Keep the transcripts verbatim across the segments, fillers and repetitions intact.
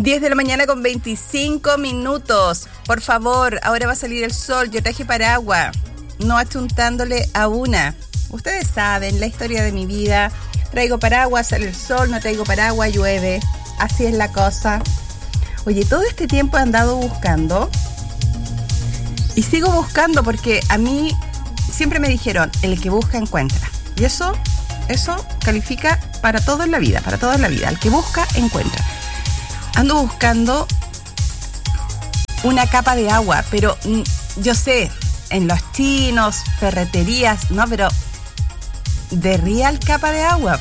diez de la mañana con veinticinco minutos. Por favor, ahora va a salir el sol. Yo traje paraguas, no achuntándole a una. Ustedes saben la historia de mi vida. Traigo paraguas, sale el sol, no traigo paraguas, llueve. Así es la cosa. Oye, todo este tiempo he andado buscando. Y sigo buscando porque a mí siempre me dijeron, el que busca encuentra. Y eso, eso califica para todo en la vida, para todo en la vida. El que busca encuentra. Ando buscando una capa de agua, pero mm, yo sé, en los chinos, ferreterías, no, pero de real capa de agua.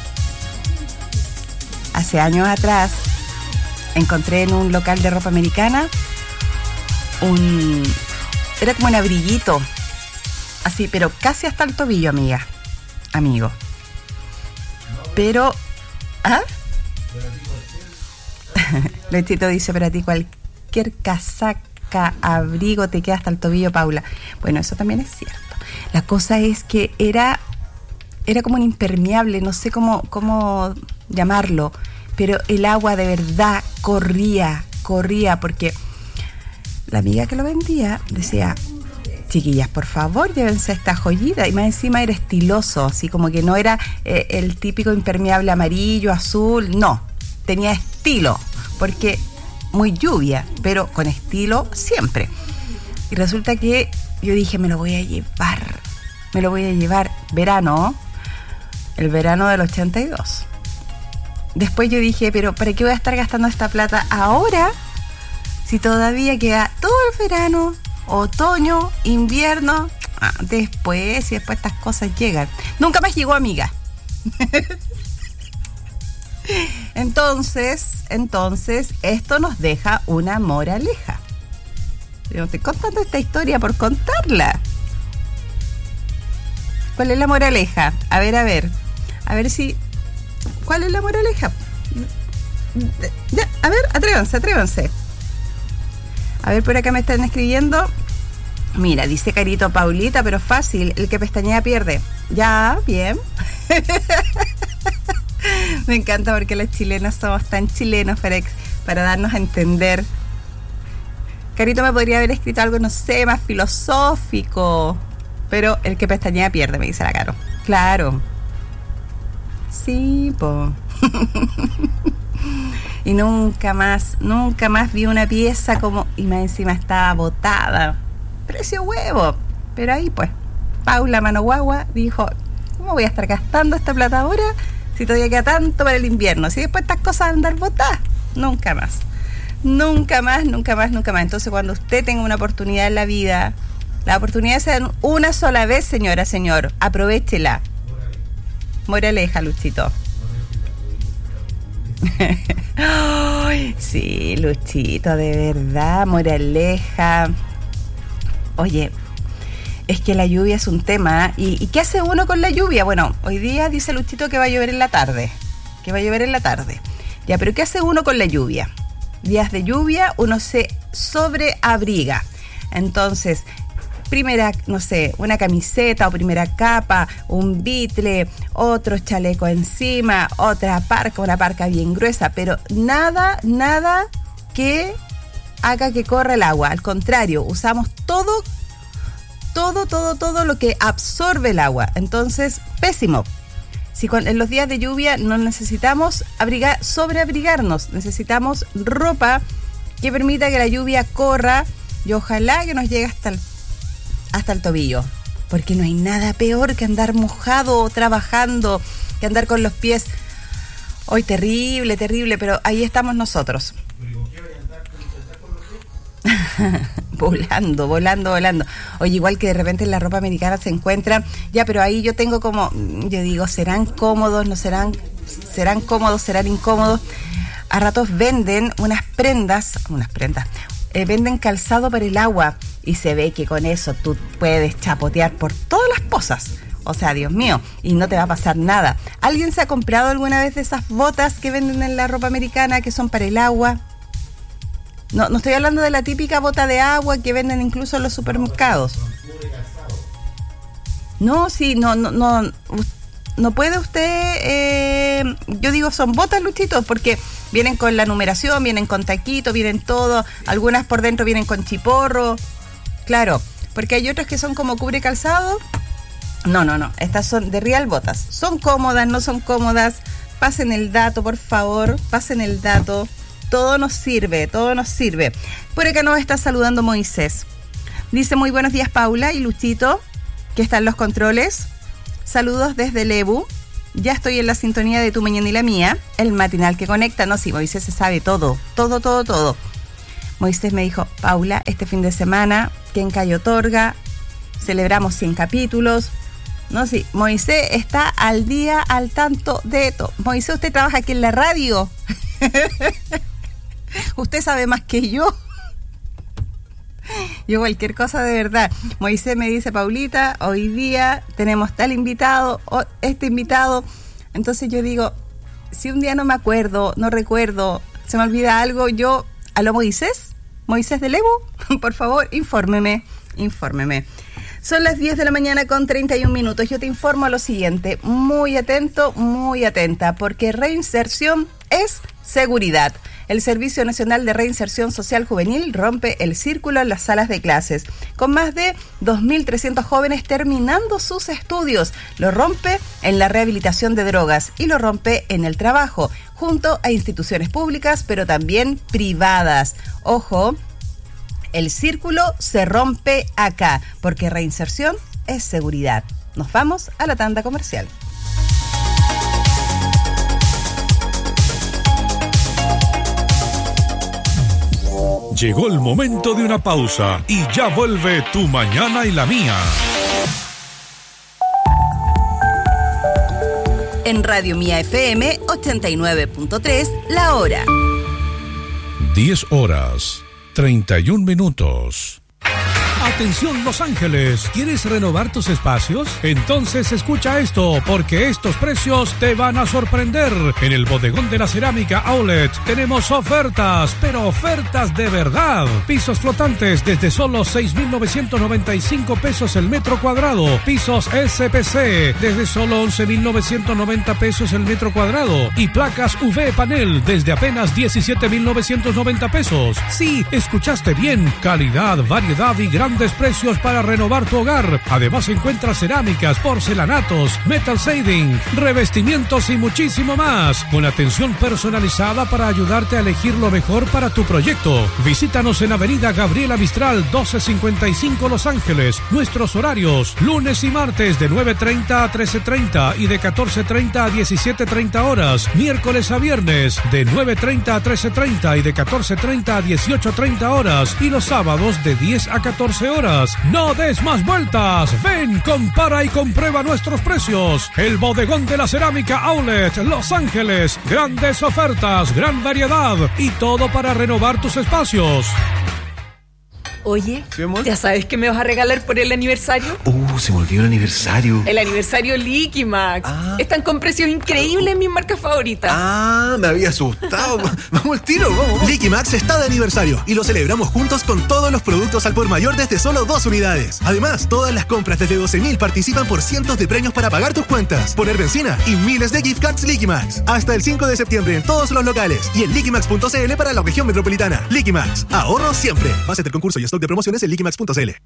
Hace años atrás encontré en un local de ropa americana un... era como un abriguito, así, pero casi hasta el tobillo, amiga, amigo. Pero... ¿ah? Lechito dice, para ti cualquier casaca, abrigo te queda hasta el tobillo, Paula. Bueno, eso también es cierto. La cosa es que era era como un impermeable, no sé cómo, cómo llamarlo, pero el agua de verdad corría, corría, porque la amiga que lo vendía decía, chiquillas, por favor, llévense esta joyita. Y más encima era estiloso, así como que no era eh, el típico impermeable amarillo, azul, no, tenía estilo. Porque muy lluvia, pero con estilo siempre. Y resulta que yo dije, me lo voy a llevar. Me lo voy a llevar. Verano, el verano del ochenta y dos. Después yo dije, pero ¿para qué voy a estar gastando esta plata ahora? Si todavía queda todo el verano, otoño, invierno. Ah, después, y después estas cosas llegan. Nunca más llegó, amiga. Entonces, entonces, esto nos deja una moraleja. Yo estoy contando esta historia por contarla. ¿Cuál es la moraleja? A ver, a ver. A ver si... ¿Cuál es la moraleja? Ya, a ver, atrévanse, atrévanse. A ver, por acá me están escribiendo. Mira, dice Carito, Paulita, pero fácil. El que pestañea pierde. Ya, bien. Me encanta porque los chilenos somos tan chilenos para, para darnos a entender. Carito me podría haber escrito algo, no sé, más filosófico. Pero el que pestañea pierde, me dice la Caro. Claro. Sí, po. Y nunca más, nunca más vi una pieza como... Y más encima estaba botada. Precio huevo. Pero ahí pues, Paula Manoguagua dijo, ¿cómo voy a estar gastando esta plata ahora? Si todavía queda tanto para el invierno. Si después estas cosas van a andar botadas, nunca más. Nunca más, nunca más, nunca más. Entonces, cuando usted tenga una oportunidad en la vida, la oportunidad se da una sola vez, señora, señor. Aprovéchela. Moraleja, Luchito. Ay, sí, Luchito, de verdad, moraleja. Oye, es que la lluvia es un tema. ¿Y, ¿Y qué hace uno con la lluvia? Bueno, hoy día dice Luchito que va a llover en la tarde. Que va a llover en la tarde. Ya, pero ¿qué hace uno con la lluvia? Días de lluvia, uno se sobreabriga. Entonces, primera, no sé, una camiseta o primera capa, un bitle, otro chaleco encima, otra parca, una parca bien gruesa. Pero nada, nada que haga que corra el agua. Al contrario, usamos todo todo, todo, todo lo que absorbe el agua. Entonces, pésimo. Si con, en los días de lluvia no necesitamos abrigar, sobreabrigarnos, necesitamos ropa que permita que la lluvia corra y ojalá que nos llegue hasta el, hasta el tobillo. Porque no hay nada peor que andar mojado trabajando, que andar con los pies. Hoy terrible, terrible, pero ahí estamos nosotros. volando, volando, volando. Oye, igual que de repente en la ropa americana se encuentra, ya, pero ahí yo tengo como, yo digo, ¿serán cómodos? ¿No serán? ¿Serán cómodos? ¿Serán incómodos? A ratos venden unas prendas, unas prendas, eh, venden calzado para el agua y se ve que con eso tú puedes chapotear por todas las pozas. O sea, Dios mío, y no te va a pasar nada. ¿Alguien se ha comprado alguna vez de esas botas que venden en la ropa americana que son para el agua? No, no estoy hablando de la típica bota de agua que venden incluso en los supermercados. No, sí, no, no, no, no puede usted, eh, yo digo, son botas, Luchito, porque vienen con la numeración, vienen con taquito, vienen todo, algunas por dentro vienen con chiporro, claro, porque hay otras que son como cubre calzado. No, no, no, estas son de real botas, son cómodas, no son cómodas, pasen el dato, por favor, pasen el dato, todo nos sirve, todo nos sirve. Por acá nos está saludando Moisés, dice: muy buenos días, Paula y Luchito, que están los controles. Saludos desde Lebu. Ya estoy en la sintonía de Tu Mañana y la Mía, el matinal que conecta. No, sí, Moisés se sabe todo, todo, todo, todo. Moisés me dijo: Paula, este fin de semana, que en Cayo Torga celebramos cien capítulos. No, sí, Moisés está al día, al tanto de todo. Moisés, usted trabaja aquí en la radio. Usted sabe más que yo. Yo cualquier cosa de verdad. Moisés me dice: Paulita, hoy día tenemos tal invitado, o este invitado. Entonces yo digo, si un día no me acuerdo, no recuerdo, se me olvida algo, yo, ¿aló Moisés? ¿Moisés de Lebu? Por favor, infórmeme, infórmeme. Son las diez de la mañana con treinta y un minutos. Yo te informo a lo siguiente, muy atento, muy atenta, porque reinserción es seguridad. El Servicio Nacional de Reinserción Social Juvenil rompe el círculo en las salas de clases, con más de dos mil trescientos jóvenes terminando sus estudios. Lo rompe en la rehabilitación de drogas y lo rompe en el trabajo, junto a instituciones públicas, pero también privadas. Ojo, el círculo se rompe acá, porque reinserción es seguridad. Nos vamos a la tanda comercial. Llegó el momento de una pausa y ya vuelve Tu Mañana y la Mía. En Radio Mía F M ochenta y nueve punto tres, la hora. diez horas, treinta y un minutos. Atención Los Ángeles, ¿quieres renovar tus espacios? Entonces escucha esto, porque estos precios te van a sorprender. En el Bodegón de la Cerámica Outlet tenemos ofertas, pero ofertas de verdad. Pisos flotantes desde solo seis mil novecientos noventa y cinco pesos el metro cuadrado. Pisos S P C desde solo once mil novecientos noventa pesos el metro cuadrado. Y placas U V panel desde apenas diecisiete mil novecientos noventa pesos. Sí, escuchaste bien, calidad, variedad y gran grandes precios para renovar tu hogar. Además encuentras cerámicas, porcelanatos, metal shading, revestimientos y muchísimo más, con atención personalizada para ayudarte a elegir lo mejor para tu proyecto. Visítanos en Avenida Gabriela Mistral doce cincuenta y cinco Los Ángeles. Nuestros horarios: lunes y martes de nueve treinta a trece treinta y de catorce treinta a diecisiete treinta horas. Miércoles a viernes de nueve treinta a trece treinta y de catorce treinta a dieciocho treinta horas. Y los sábados de diez a catorce horas. No des más vueltas. Ven, compara y comprueba nuestros precios. El Bodegón de la Cerámica Outlet Los Ángeles. Grandes ofertas, gran variedad y todo para renovar tus espacios. Oye, ¿Sí, amor? ¿ya sabes qué me vas a regalar por el aniversario? Uh, se me olvidó el aniversario. El aniversario Liquimax. Ah. Están con precios increíbles en mis marcas favoritas. Ah, me había asustado. Vamos al tiro, vamos, vamos. Liquimax está de aniversario y lo celebramos juntos con todos los productos al por mayor desde solo dos unidades. Además, todas las compras desde doce mil participan por cientos de premios para pagar tus cuentas, poner benzina y miles de gift cards Liquimax. Hasta el cinco de septiembre en todos los locales y en liquimax punto c l para la región metropolitana. Liquimax, ahorro siempre. Base del concurso y stock de promociones en liquimax punto c l.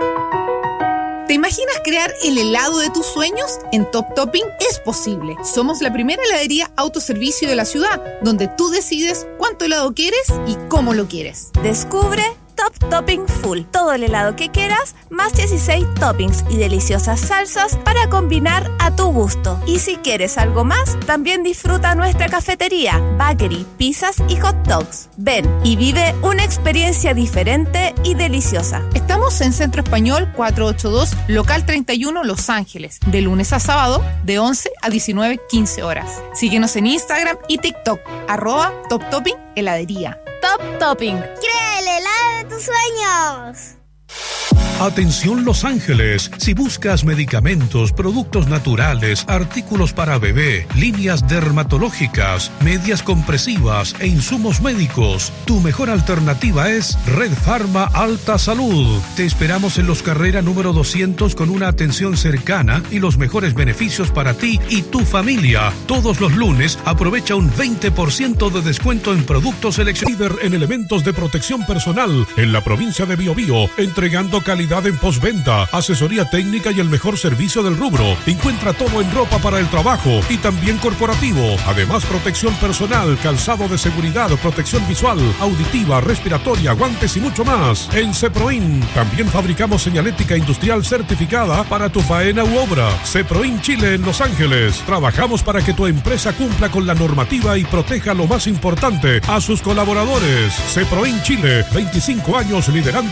¿Te imaginas crear el helado de tus sueños? En Top Topping es posible. Somos la primera heladería autoservicio de la ciudad, donde tú decides cuánto helado quieres y cómo lo quieres. Descubre Top Topping Full. Todo el helado que quieras, más dieciséis toppings y deliciosas salsas para combinar a tu gusto. Y si quieres algo más, también disfruta nuestra cafetería, bakery, pizzas y hot dogs. Ven y vive una experiencia diferente y deliciosa. Estamos en Centro Español cuatrocientos ochenta y dos, local treinta y uno, Los Ángeles, de lunes a sábado, de once a diecinueve quince horas. Síguenos en Instagram y TikTok, arroba Top Topping Heladería. Top Topping. ¡Crea el helado de tus sueños! Atención Los Ángeles, si buscas medicamentos, productos naturales, artículos para bebé, líneas dermatológicas, medias compresivas e insumos médicos, tu mejor alternativa es Red Pharma Alta Salud. Te esperamos en Los Carrera número doscientos con una atención cercana y los mejores beneficios para ti y tu familia. Todos los lunes aprovecha un veinte por ciento de descuento en productos seleccionados. Líder en elementos de protección personal en la provincia de Biobío, entregando calidad en postventa, asesoría técnica y el mejor servicio del rubro. Encuentra todo en ropa para el trabajo y también corporativo. Además, protección personal, calzado de seguridad, protección visual, auditiva, respiratoria, guantes y mucho más. En Ceproin también fabricamos señalética industrial certificada para tu faena u obra. Ceproin Chile en Los Ángeles. Trabajamos para que tu empresa cumpla con la normativa y proteja lo más importante, a sus colaboradores. Ceproin Chile, veinticinco años liderando